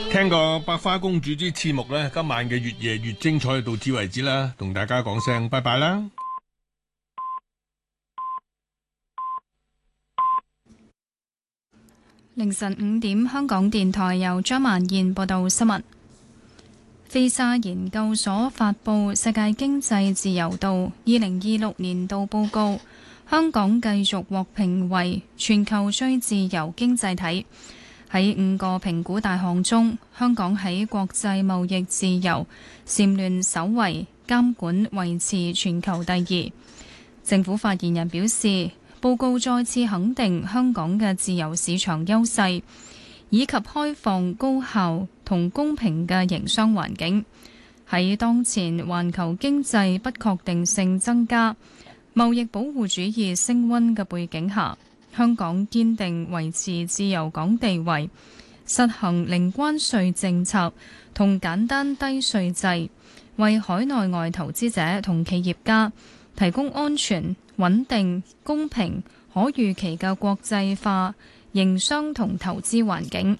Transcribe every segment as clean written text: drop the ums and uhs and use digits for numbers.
聽過百花公主之節目呢，今晚嘅越夜越精彩，到此為止啦，同大家講聲拜拜啦。 凌晨5點，香港電台由張曼燕報道新聞。菲沙研究所發布世界經濟自由度2026年度報告，香港繼續獲評為全球最自由經濟體。喺5個評估大項中，香港喺國際貿易自由蟬聯首位，監管維持全球第2。政府發言人表示，報告再次肯定香港嘅自由市場優勢，以及開放、高效同公平嘅營商環境。喺當前環球經濟不確定性增加、貿易保護主義升溫嘅背景下，香港堅定維持自由港地位，實行零關稅政策同簡單低稅制，為海內外投資者同企業家提供安全、穩定、公平、可預期嘅國際化營商同投資環境。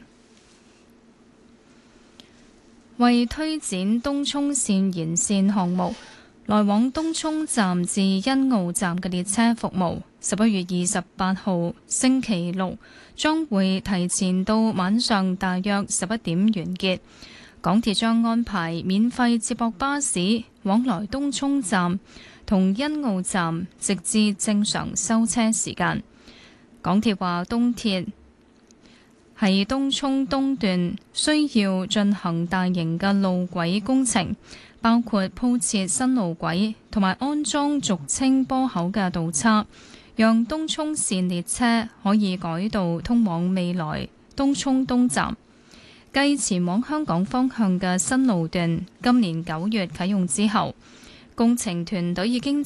為推展東涌綫延綫項目，來往東涌站至欣澳站嘅列車服務11月28號星期六將會提前到晚上大約11點完結。港鐵將安排免費接駁巴士往來東涌站同欣澳站，直至正常收車時間。港鐵話東鐵喺東涌東段需要進行大型嘅路軌工程，包括鋪設新路軌同埋安裝俗稱波口嘅道岔，讓東涌綫列車可以改道通往未來東涌東站。繼前往香港方向嘅新路段今年9月啟用之後，工程團隊已經